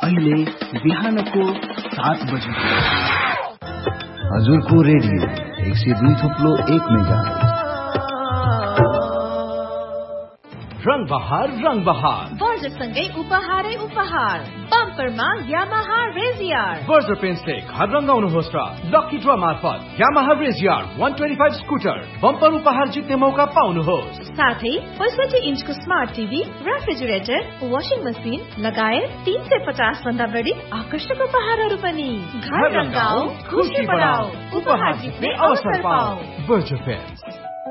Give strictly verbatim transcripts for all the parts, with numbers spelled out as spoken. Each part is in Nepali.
अहिले बिहानको सात बजे हजुरको रेडियो एक सय दुई थुप्लो एक मेगा रंग बहार रंग बहार वर्षसँगै उपहारै उपहार बम्परमा यामाहा रेजियर वर्ष पेन्ट्सले घर रंगाउनुहोस् र लकी ड्र मार्फत यामाहा रेजियर एक सय पच्चीस स्कुटर बम्पर उपहार जित्ने मौका पाउनुहोस्। साथै पैंसठी इन्चको smart TV, refrigerator, washing machine लगायत तीन सय पचास भन्दा बढी आकर्षक उपहारहरू पनि। घर रंगाऊ, खुशी बढाऊ, उपहार जित्ने अवसर पाऊ। वर्ष पेन्ट्स।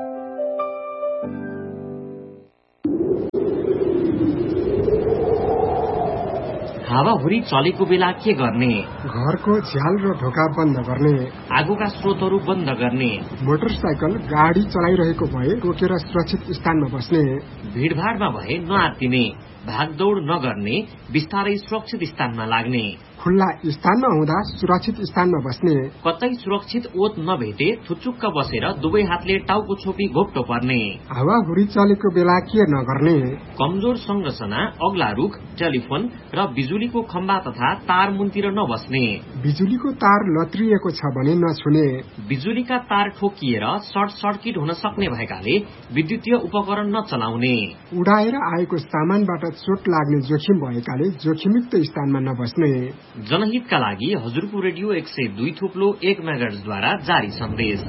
हावाहुरी चलेको बेला के गर्ने? घरको झ्याल र ढोका बन्द गर्ने, आगोका स्रोतहरू बन्द गर्ने, मोटरसाइकल गाडी चलाइरहेको भए रोकेर सुरक्षित स्थानमा बस्ने, भीड़भाड़मा भए नआत्तिने, भागदौड़ नगर्ने, बिस्तारै सुरक्षित स्थानमा लाग्ने, खुल्ला स्थानमा हुँदा सुरक्षित स्थानमा बस्ने, कतै सुरक्षित ओत नभेटे थुचुक्क बसेर दुवै हातले टाउको छोपी घोप्टो पर्ने, हावाहुरी चलेको बेला के नगर्ने, कमजोर संरचना, अग्ला रुख, टेलिफोन र बिजुलीको खम्बा तथा तार मुन्तिर नबस्ने, बिजुलीको तार लत्रिएको छ भने नछुने, बिजुलीका तार ठोकिएर सर्ट सर्किट हुन सक्ने भएकाले विद्युतीय उपकरण नचलाउने, उडाएर आएको सामानबाट चोट लाग्ने जोखिम भएकाले जोखिमयुक्त स्थानमा नबस्ने। जनहितका लागि हजुरको रेडियो एक सय दुई थुप्लो एक मेगाहर्जद्वारा जारी सन्देश।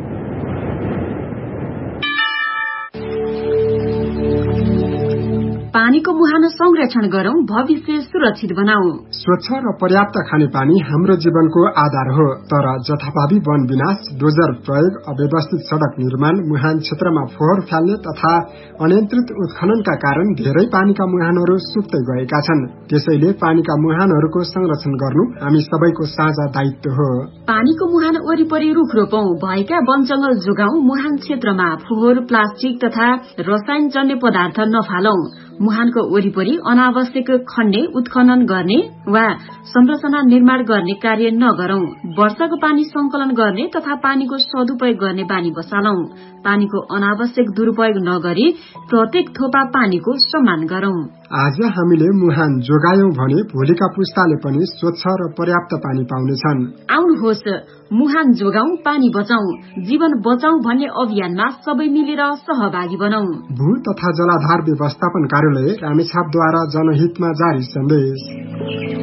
पानीको मुहान संरक्षण गरौं, भविष्य सुरक्षित बनाऊ। स्वच्छ र पर्याप्त खानेपानी हाम्रो जीवनको आधार हो, तर जथाभावी वन विनाश, डोजर प्रयोग, अव्यवस्थित सड़क निर्माण, मुहान क्षेत्रमा फोहोर फाल्ने तथा अनियन्त्रित उत्खननका कारण धेरै पानीका मुहानहरू सुक्दै गएका छन्। त्यसैले पानीका मुहानहरूको संरक्षण गर्नु हामी सबैको साझा दायित्व हो। पानीको मुहान वरिपरि रुख रोपौं, भएका वन जंगल जोगाऊ, मुहान क्षेत्रमा फोहोर, प्लास्टिक तथा रसायन जन्य पदार्थ नफालौं। मुहानको वरिपरि अनावश्यक खन्ने, उत्खनन गर्ने वा संरचना निर्माण गर्ने कार्य नगरौं। वर्षाको पानी संकलन गर्ने तथा पानीको सदुपयोग गर्ने बानी बसालौं। पानीको अनावश्यक दुरूपयोग नगरी प्रत्येक थोपा पानीको सम्मान गरौं। आज हामीले मुहान जोगायौं भने भोलिका पुस्ताले पनि स्वच्छ र पर्याप्त पानी पाउनेछन्। आउनुहोस्, मुहान जोगाऊ, पानी बचाऊ, जीवन बचाऊ भन्ने अभियानमा सबै मिलेर सहभागी बनाऊ। भू तथा जलाधार व्यवस्थापन कार्यालय रामेछापद्वारा जनहितमा जारी सन्देश।